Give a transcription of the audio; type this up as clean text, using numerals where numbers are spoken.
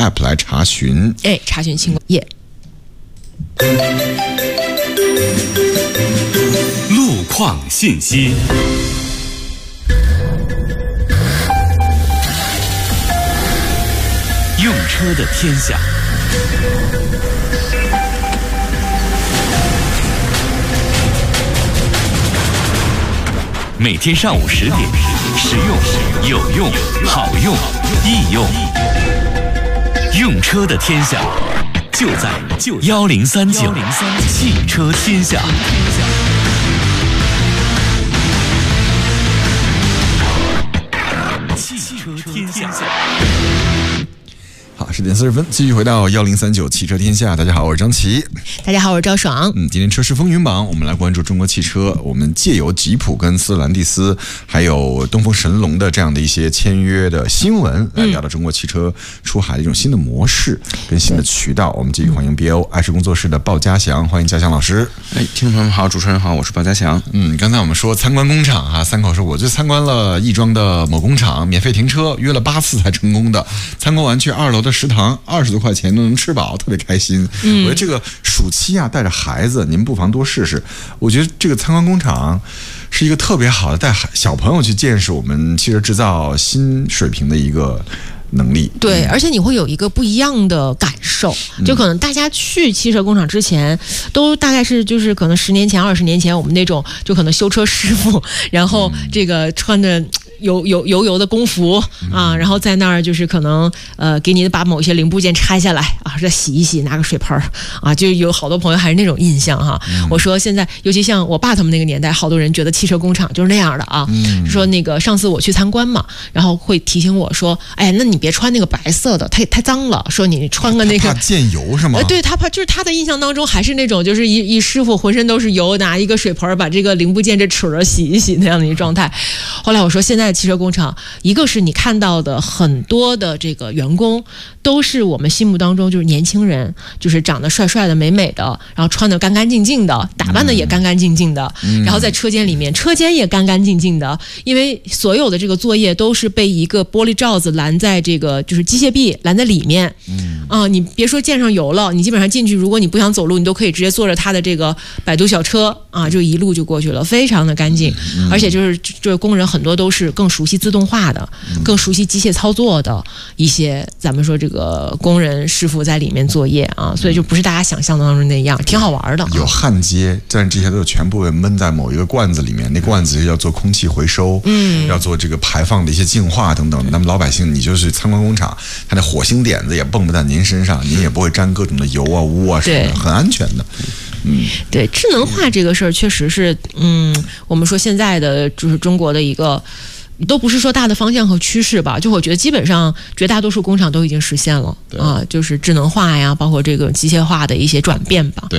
App 来查询。 查询轻工业。 路况信息。用车的天下。每天上午10点，实用、有用、好用、易用，用车的天下就在1039汽车天下。汽车天下。 好，10点40分，继续回到1039汽车天下。大家好，我是张琪。 大家好，我是赵爽。 今天车市风云榜，我们来关注中国汽车。我们借由吉普跟斯兰蒂斯，还有东风神龙的这样的一些签约的新闻，来聊到中国汽车出海的一种新的模式跟新的渠道。我们继续欢迎 BO 爱仕工作室的鲍家祥，欢迎家祥老师。 听众朋友们好，主持人好，我是鲍家祥。 刚才我们说参观工厂哈，三口说我就参观了亦庄的某工厂，免费停车，约了8次才成功的。参观完去2楼的食堂，20多块钱都能吃饱，特别开心。我觉得这个暑期啊，带着孩子，您不妨多试试。我觉得这个参观工厂是一个特别好的带小朋友去见识我们汽车制造新水平的一个能力。 对，而且你会有一个不一样的感受，就可能大家去汽车工厂之前，都大概是就是可能10年前、20年前我们那种就可能修车师傅，然后这个穿着油的工服啊，然后在那儿就是可能给你把某些零部件拆下来啊，再洗一洗，拿个水盆啊，就有好多朋友还是那种印象哈。我说现在尤其像我爸他们那个年代，好多人觉得汽车工厂就是那样的啊。说那个上次我去参观嘛，然后会提醒我说，哎，那你别穿那个白色的，太脏了。说你穿个那个， 他怕溅油是吗？ 对，他怕，就是他的印象当中还是那种就是一师傅浑身都是油，拿一个水盆把这个零部件这齿洗一洗那样的一个状态。后来我说现在汽车工厂，一个是你看到的很多的这个员工都是我们心目当中就是年轻人，就是长得帅帅的、美美的，然后穿得干干净净的，打扮的也干干净净的，然后在车间里面，车间也干干净净的，因为所有的这个作业都是被一个玻璃罩子拦在这个就是机械臂拦在里面。你别说溅上油了，你基本上进去，如果你不想走路，你都可以直接坐着他的这个摆渡小车啊，就一路就过去了，非常的干净。而且就是工人很多都是更熟悉自动化的，更熟悉机械操作的一些咱们说这个工人师傅在里面作业啊，所以就不是大家想象当中那样，挺好玩的。 有焊接，但是这些都全部被闷在某一个罐子里面，那罐子要做空气回收，要做这个排放的一些净化等等。那么老百姓，你就是参观工厂，它的火星点子也蹦不在您身上，您也不会沾各种的油啊、污啊什么的，很安全的。 对，智能化这个事儿确实是，我们说现在的就是中国的一个。都不是说大的方向和趋势吧，就我觉得基本上绝大多数工厂都已经实现了啊，就是智能化呀，包括这个机械化的一些转变吧。 对。